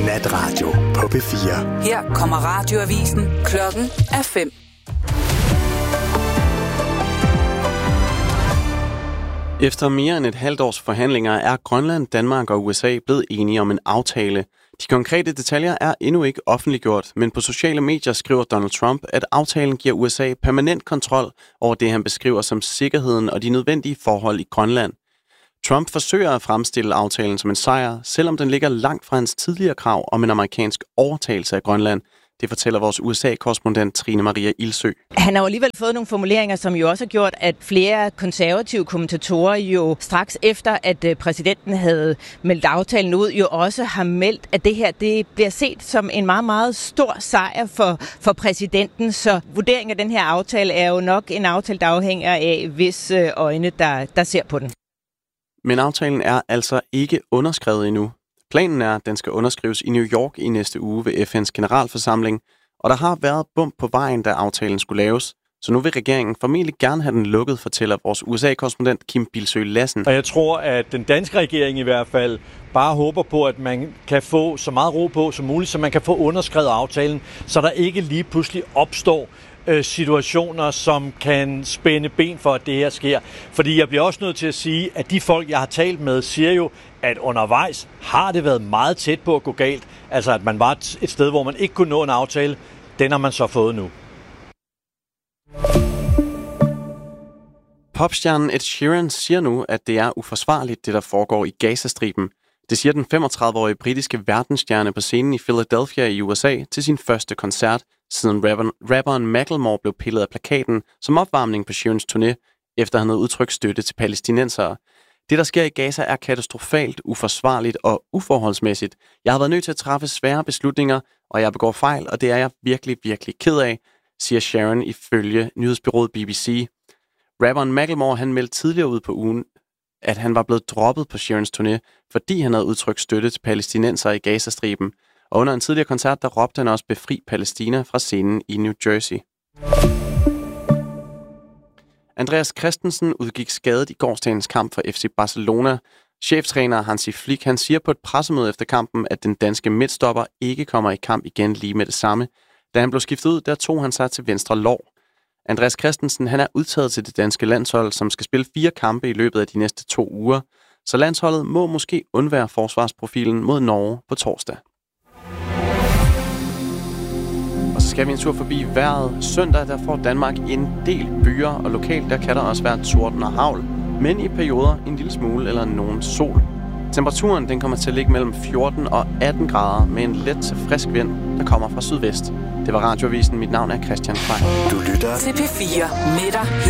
Natradio på P4. Her kommer radioavisen. Klokken er 5. Efter mere end et halvt års forhandlinger er Grønland, Danmark og USA blevet enige om en aftale. De konkrete detaljer er endnu ikke offentliggjort, men på sociale medier skriver Donald Trump, at aftalen giver USA permanent kontrol over det, han beskriver som sikkerheden og de nødvendige forhold i Grønland. Trump forsøger at fremstille aftalen som en sejr, selvom den ligger langt fra hans tidligere krav om en amerikansk overtagelse af Grønland. Det fortæller vores USA-korrespondent Trine Maria Ilsø. Han har jo alligevel fået nogle formuleringer, som jo også har gjort, at flere konservative kommentatorer jo straks efter, at præsidenten havde meldt aftalen ud, jo også har meldt, at det her det bliver set som en meget, meget stor sejr for præsidenten. Så vurderingen af den her aftale er jo nok en aftale, der afhænger af hvis øjne, der ser på den. Men aftalen er altså ikke underskrevet endnu. Planen er, at den skal underskrives i New York i næste uge ved FN's generalforsamling, og der har været bump på vejen, da aftalen skulle laves. Så nu vil regeringen formentlig gerne have den lukket, fortæller vores USA-korrespondent Kim Bilsøe Lassen. Og jeg tror, at den danske regering i hvert fald bare håber på, at man kan få så meget ro på som muligt, så man kan få underskrevet aftalen, så der ikke lige pludselig opstår situationer, som kan spænde ben for, at det her sker. Fordi jeg bliver også nødt til at sige, at de folk, jeg har talt med, siger jo, at undervejs har det været meget tæt på at gå galt. Altså, at man var et sted, hvor man ikke kunne nå en aftale. Den har man så fået nu. Popstjernen Ed Sheeran siger nu, at det er uforsvarligt, det der foregår i Gazastriben. Det siger den 35-årige britiske verdensstjerne på scenen i Philadelphia i USA til sin første koncert, siden rapperen Macklemore blev pillet af plakaten som opvarmning på Sheerans turné, efter han havde udtrykt støtte til palæstinensere. Det, der sker i Gaza, er katastrofalt, uforsvarligt og uforholdsmæssigt. Jeg har været nødt til at træffe svære beslutninger, og jeg begår fejl, og det er jeg virkelig, virkelig ked af, siger Sharon ifølge nyhedsbureauet BBC. Rapperen Macklemore, han meldte tidligere ud på ugen, at han var blevet droppet på Sheerans turné, fordi han havde udtrykt støtte til palæstinensere i Gazastriben. Og under en tidligere koncert, der råbte han også befri Palæstina fra scenen i New Jersey. Andreas Christensen udgik skadet i gårsdagens kamp for FC Barcelona. Cheftræner Hansi Flick, han siger på et pressemøde efter kampen, at den danske midtstopper ikke kommer i kamp igen lige med det samme. Da han blev skiftet ud, der tog han sig til venstre lår. Andreas Christensen, han er udtaget til det danske landshold, som skal spille 4 kampe i løbet af de næste 2 uger. Så landsholdet må måske undvære forsvarsprofilen mod Norge på torsdag. Og så skal vi en tur forbi vejret. Søndag der får Danmark en del byer, og lokalt der kan der også være torden og hagl. Men i perioder en lille smule eller nogen sol. Temperaturen den kommer til at ligge mellem 14 og 18 grader med en let til frisk vind, der kommer fra sydvest. Det var Radioavisen. Mit navn er Christian Frey. Du lytter til P4 med dig